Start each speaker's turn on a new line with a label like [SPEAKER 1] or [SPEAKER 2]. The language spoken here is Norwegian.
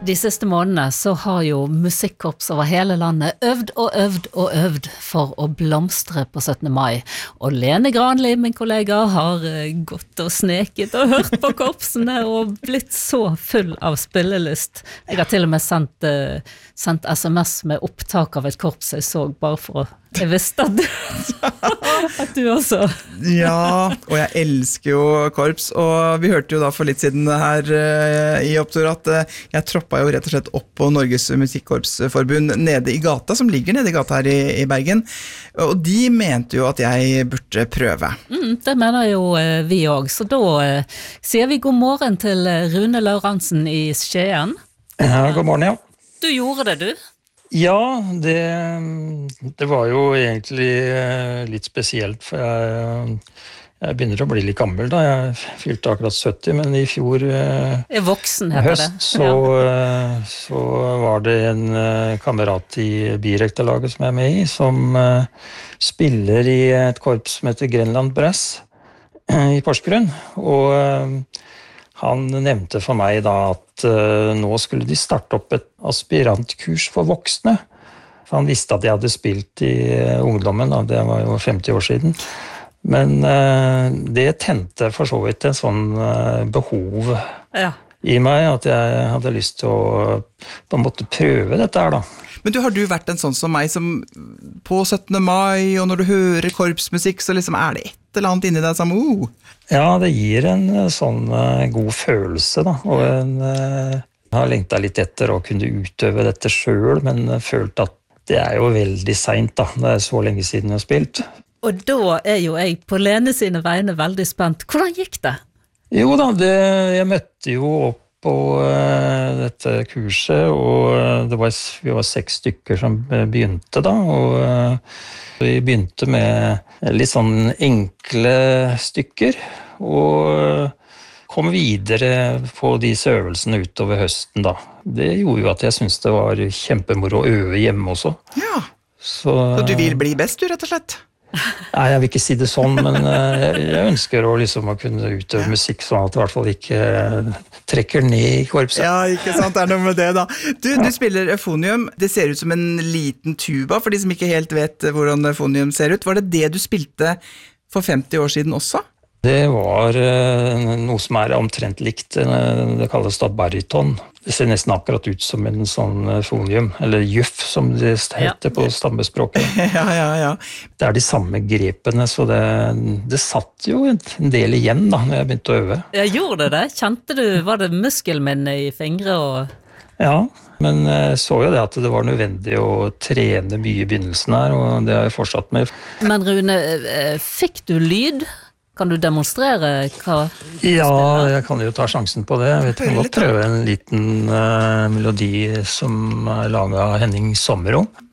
[SPEAKER 1] De siste månedene så har jo musikkorps over hele landet øvd og øvd og øvd for å blomstre på 17. mai. Og Lene Granli, min kollega, har gått og sneket og hørt på korpsene og blitt så full av spillelyst. Jeg har til og med sendt SMS med opptak av et korps jeg så, bare for å jeg visste at du også.
[SPEAKER 2] Ja, og jeg elsker jo korps, og vi hørte jo da for litt siden her i Opptur at jeg troppa jo rett og slett opp på Norges Musikkorpsforbund nede i gata, som ligger nede i gata her i Bergen, og de mente jo at jeg burde prøve.
[SPEAKER 1] Det mener jo vi også, så da sier vi god morgen til Rune Laurensen i Skien.
[SPEAKER 3] Ja, god morgen, ja.
[SPEAKER 1] Du gjorde det, du?
[SPEAKER 3] Ja, det var jo egentlig litt spesielt, for jeg begynner å bli litt gammel da. Jeg fylte akkurat 70, men i fjor
[SPEAKER 1] voksen, heter
[SPEAKER 3] høst, så var det en kamerat i Birektorlaget som jeg er med i, som spiller i et korps som heter Grenland Brass i Porsgrunn, og han nevnte for meg da at nå skulle de starte opp et aspirantkurs for voksne. For han visste at jeg hadde spilt i ungdommen, da. Det var jo 50 år siden. Men det tente for så vidt en sånn behov i meg, at jeg hadde lyst til å på en måte prøve dette her da.
[SPEAKER 2] Men har du vært en sånn som meg, som på 17. mai, og når du hører korpsmusikk, så liksom det et eller annet inni deg som
[SPEAKER 3] Ja, det gir en sånn god følelse da, og jeg har lengtet litt etter å kunne utøve dette selv, men følt at det jo veldig sent da, det så lenge siden jeg har spilt.
[SPEAKER 1] Og da jo jeg på Lene sine vegne veldig spent. Hvordan gikk det?
[SPEAKER 3] Jo da, jeg møtte jo opp på dette kurset, og vi var 6 stykker som begynte da, og vi begynte med litt sånn enkle stykker, og kom videre på disse øvelsene utover høsten da. Det gjorde jo at jeg synes det var kjempemoro å øve hjemme også.
[SPEAKER 2] Ja, så du vil bli best du, rett og slett?
[SPEAKER 3] Nei, jeg vil ikke si det sånn, men jeg ønsker å kunne utøve musikk sånn at det i hvert fall ikke trekker ned i korpset.
[SPEAKER 2] Ja, ikke sant, det noe med det da. Du spiller euphonium, det ser ut som en liten tuba, for de som ikke helt vet hvordan euphonium ser ut. Var det det du spilte for 50 år siden også?
[SPEAKER 3] Det var noe som omtrent likt, det kalles da bariton. Det ser nesten akkurat ut som en sånn fonium, eller juff som det heter på stammespråket.
[SPEAKER 2] Ja.
[SPEAKER 3] Det de samme grepene, så det satt jo en del igjen da, når jeg begynte å øve.
[SPEAKER 1] Ja, gjorde det? Kjente du, var det muskelminne i fingre og...
[SPEAKER 3] Ja, men jeg så jo det at det var nødvendig å trene mye i begynnelsen her, og det har jeg fortsatt med.
[SPEAKER 1] Men Rune, fikk du lyd? Kan du demonstrere hva?
[SPEAKER 3] Ja, jeg kan jo ta sjansen på det. Jeg vet ikke om å prøve en liten melodi som laget av Henning Sommerå.